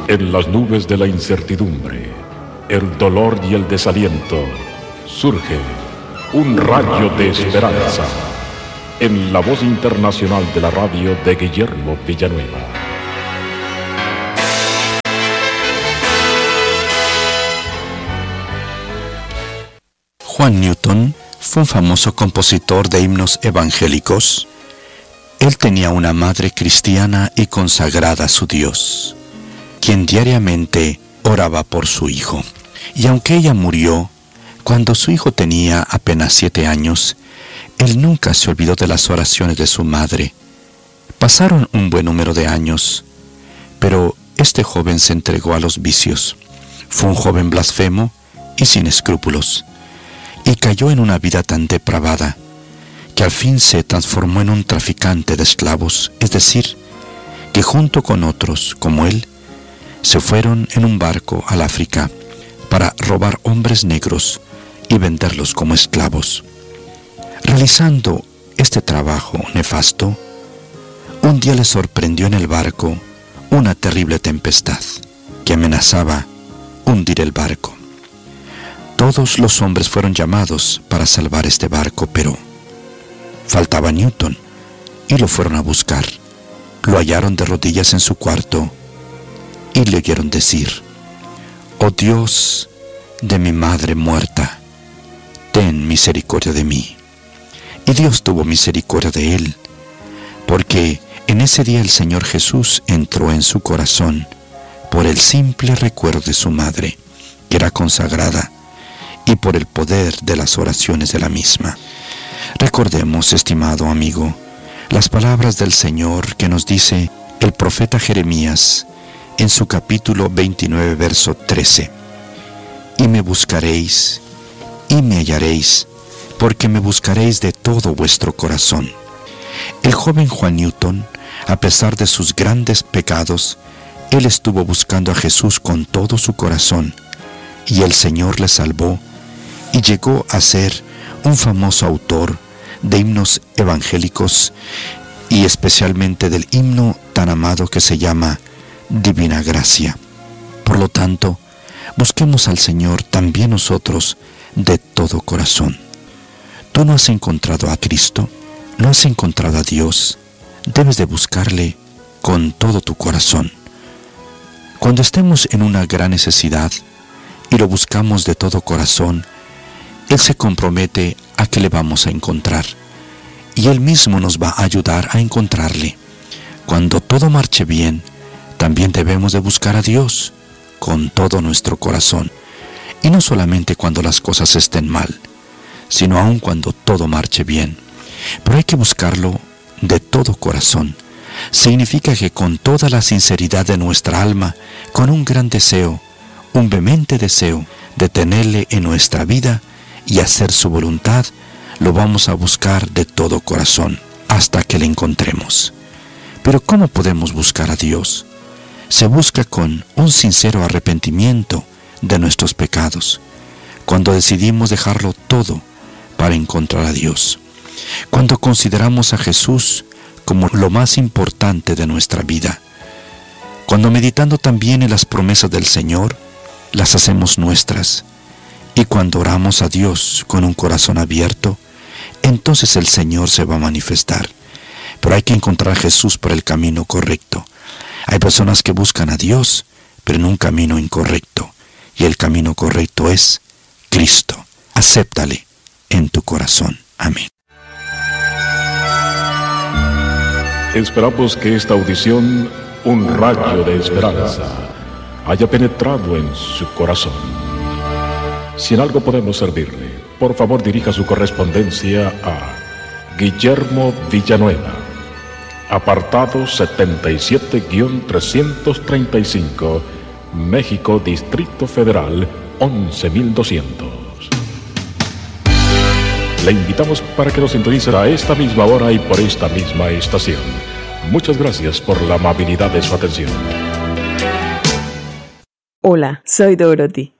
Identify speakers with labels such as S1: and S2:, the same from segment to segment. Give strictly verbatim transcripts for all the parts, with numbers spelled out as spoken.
S1: En las nubes de la incertidumbre, el dolor y el desaliento, surge un rayo de esperanza en la voz internacional de la radio de Guillermo Villanueva.
S2: Juan Newton fue un famoso compositor de himnos evangélicos. Él tenía una madre cristiana y consagrada a su Dios, quien diariamente oraba por su hijo. Y aunque ella murió cuando su hijo tenía apenas siete años, él nunca se olvidó de las oraciones de su madre. Pasaron un buen número de años, pero este joven se entregó a los vicios. Fue un joven blasfemo y sin escrúpulos, y cayó en una vida tan depravada que al fin se transformó en un traficante de esclavos, es decir, que junto con otros como él, se fueron en un barco al África para robar hombres negros y venderlos como esclavos. Realizando este trabajo nefasto, un día le sorprendió en el barco una terrible tempestad que amenazaba hundir el barco. Todos los hombres fueron llamados para salvar este barco, pero faltaba Newton y lo fueron a buscar. Lo hallaron de rodillas en su cuarto y le oyeron decir: «Oh Dios de mi madre muerta, ten misericordia de mí». Y Dios tuvo misericordia de él, porque en ese día el Señor Jesús entró en su corazón por el simple recuerdo de su madre, que era consagrada, y por el poder de las oraciones de la misma. Recordemos, estimado amigo, las palabras del Señor que nos dice el profeta Jeremías en su capítulo veintinueve, verso trece. «Y me buscaréis, y me hallaréis, porque me buscaréis de todo vuestro corazón». El joven Juan Newton, a pesar de sus grandes pecados, él estuvo buscando a Jesús con todo su corazón, y el Señor le salvó, y llegó a ser un famoso autor de himnos evangélicos, y especialmente del himno tan amado que se llama Divina Gracia. Por lo tanto, busquemos al Señor también nosotros de todo corazón. ¿Tú no has encontrado a Cristo? ¿No has encontrado a Dios? Debes de buscarle con todo tu corazón. Cuando estemos en una gran necesidad y lo buscamos de todo corazón, Él se compromete a que le vamos a encontrar, y Él mismo nos va a ayudar a encontrarle. Cuando todo marche bien, también debemos de buscar a Dios con todo nuestro corazón, y no solamente cuando las cosas estén mal, sino aun cuando todo marche bien. Pero hay que buscarlo de todo corazón. Significa que con toda la sinceridad de nuestra alma, con un gran deseo, un vehemente deseo de tenerle en nuestra vida y hacer su voluntad, lo vamos a buscar de todo corazón hasta que le encontremos. Pero ¿cómo podemos buscar a Dios? Se busca con un sincero arrepentimiento de nuestros pecados, cuando decidimos dejarlo todo para encontrar a Dios, cuando consideramos a Jesús como lo más importante de nuestra vida, cuando meditando también en las promesas del Señor, las hacemos nuestras, y cuando oramos a Dios con un corazón abierto, entonces el Señor se va a manifestar. Pero hay que encontrar a Jesús por el camino correcto. Hay personas que buscan a Dios, pero en un camino incorrecto, y el camino correcto es Cristo. Acéptale en tu corazón. Amén.
S1: Esperamos que esta audición, un rayo de esperanza, haya penetrado en su corazón. Si en algo podemos servirle, por favor dirija su correspondencia a Guillermo Villanueva, apartado setenta y siete guion trescientos treinta y cinco, México, Distrito Federal, once mil doscientos. Le invitamos para que nos sintonice a esta misma hora y por esta misma estación. Muchas gracias por la amabilidad de su atención.
S3: Hola, soy Dorothy.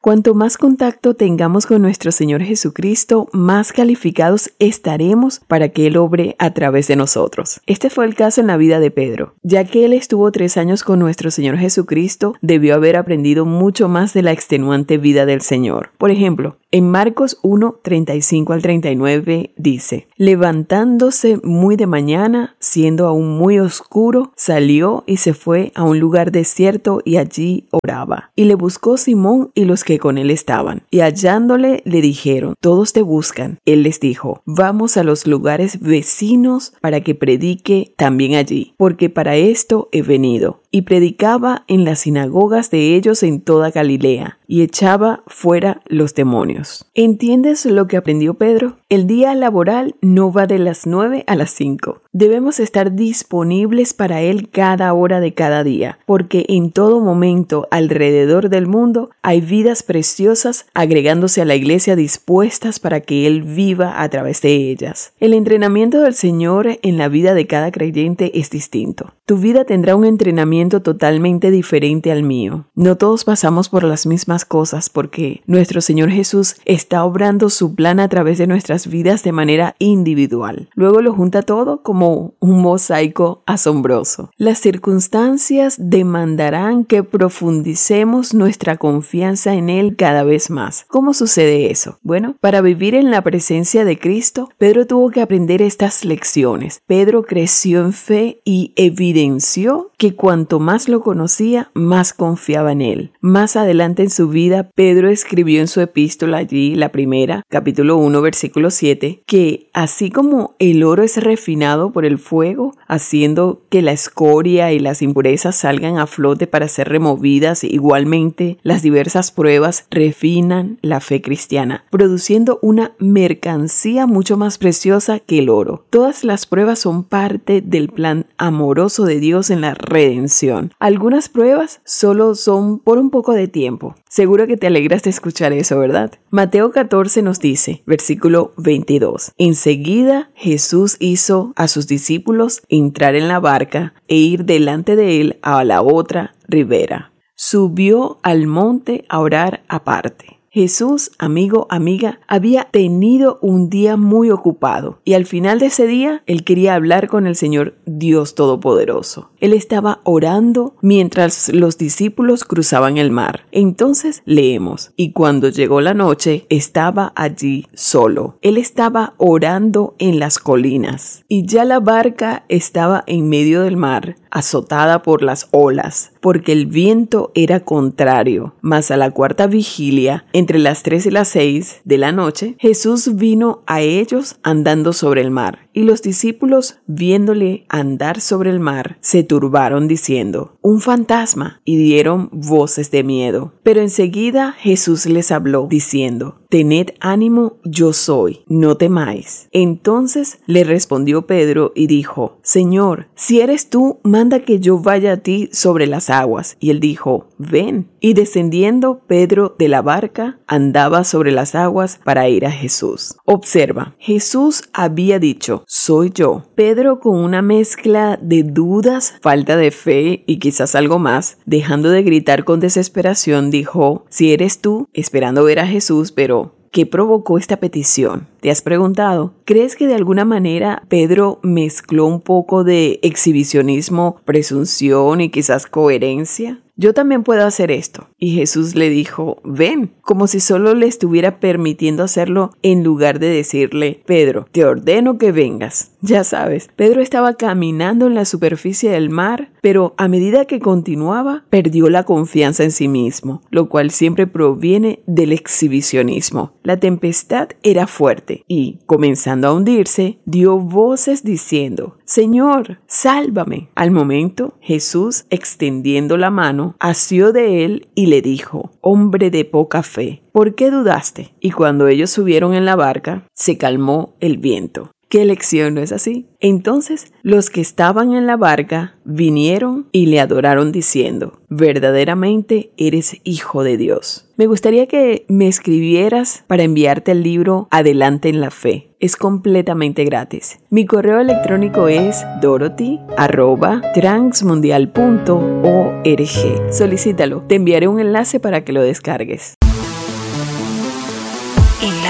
S3: Cuanto más contacto tengamos con nuestro Señor Jesucristo, más calificados estaremos para que Él obre a través de nosotros. Este fue el caso en la vida de Pedro. Ya que él estuvo tres años con nuestro Señor Jesucristo, debió haber aprendido mucho más de la extenuante vida del Señor. Por ejemplo, en Marcos uno, treinta y cinco al treinta y nueve dice: levantándose muy de mañana, siendo aún muy oscuro, salió y se fue a un lugar desierto y allí oraba. Y le buscó Simón y los que con él estaban. Y hallándole le dijeron: todos te buscan. Él les dijo: vamos a los lugares vecinos para que predique también allí, porque para esto he venido. Y predicaba en las sinagogas de ellos en toda Galilea, y echaba fuera los demonios. ¿Entiendes lo que aprendió Pedro? El día laboral no va de las nueve a las cinco. Debemos estar disponibles para él cada hora de cada día, porque en todo momento alrededor del mundo hay vidas preciosas agregándose a la iglesia dispuestas para que él viva a través de ellas. El entrenamiento del Señor en la vida de cada creyente es distinto. Tu vida tendrá un entrenamiento totalmente diferente al mío. No todos pasamos por las mismas cosas porque nuestro Señor Jesús está obrando su plan a través de nuestras vidas de manera individual. Luego lo junta todo como un mosaico asombroso. Las circunstancias demandarán que profundicemos nuestra confianza en Él cada vez más. ¿Cómo sucede eso? Bueno, para vivir en la presencia de Cristo, Pedro tuvo que aprender estas lecciones. Pedro creció en fe y evidenció que cuanto más lo conocía, más confiaba en Él. Más adelante en su vida, Pedro escribió en su epístola allí, la primera, capítulo uno, versículo siete, que así como el oro es refinado por el fuego, haciendo que la escoria y las impurezas salgan a flote para ser removidas, igualmente las diversas pruebas refinan la fe cristiana, produciendo una mercancía mucho más preciosa que el oro. Todas las pruebas son parte del plan amoroso de Dios en la redención. Algunas pruebas solo son por un poco de tiempo. Seguro que te alegras de escuchar eso, ¿verdad? Mateo catorce nos dice, versículo veintidós: enseguida Jesús hizo a sus discípulos entrar en la barca e ir delante de él a la otra ribera. Subió al monte a orar aparte. Jesús, amigo, amiga, había tenido un día muy ocupado y al final de ese día él quería hablar con el Señor Dios Todopoderoso. Él estaba orando mientras los discípulos cruzaban el mar. Entonces leemos: y cuando llegó la noche, estaba allí solo. Él estaba orando en las colinas y ya la barca estaba en medio del mar, azotada por las olas, porque el viento era contrario. Mas a la cuarta vigilia, entre las tres y las seis de la noche, Jesús vino a ellos andando sobre el mar. Y los discípulos, viéndole andar sobre el mar, se turbaron diciendo: un fantasma, y dieron voces de miedo. Pero enseguida Jesús les habló, diciendo: tened ánimo, yo soy, no temáis. Entonces le respondió Pedro y dijo: Señor, si eres tú, manda que yo vaya a ti sobre las aguas. Y él dijo: ven. Y descendiendo Pedro de la barca, andaba sobre las aguas para ir a Jesús. Observa, Jesús había dicho: soy yo. Pedro, con una mezcla de dudas, falta de fe y quizás algo más, dejando de gritar con desesperación, dijo: si eres tú, esperando ver a Jesús, pero ¿qué provocó esta petición? ¿Te has preguntado? ¿Crees que de alguna manera Pedro mezcló un poco de exhibicionismo, presunción y quizás coherencia? Yo también puedo hacer esto. Y Jesús le dijo: ven, como si solo le estuviera permitiendo hacerlo en lugar de decirle: Pedro, te ordeno que vengas. Ya sabes, Pedro estaba caminando en la superficie del mar, pero a medida que continuaba, perdió la confianza en sí mismo, lo cual siempre proviene del exhibicionismo. La tempestad era fuerte y, comenzando a hundirse, dio voces diciendo: Señor, sálvame. Al momento, Jesús, extendiendo la mano, asió de él y le dijo: hombre de poca fe, ¿por qué dudaste? Y cuando ellos subieron en la barca, se calmó el viento. ¿Qué lección, no es así? Entonces los que estaban en la barca vinieron y le adoraron diciendo: verdaderamente eres Hijo de Dios. Me gustaría que me escribieras para enviarte el libro Adelante en la Fe. Es completamente gratis. Mi correo electrónico es dorothy arroba transmundial punto org. Solicítalo. Te enviaré un enlace para que lo descargues.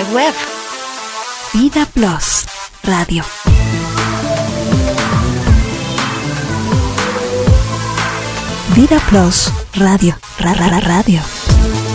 S4: página web. Vida Plus Radio. Vida Plus Radio. Ra, ra, ra, radio.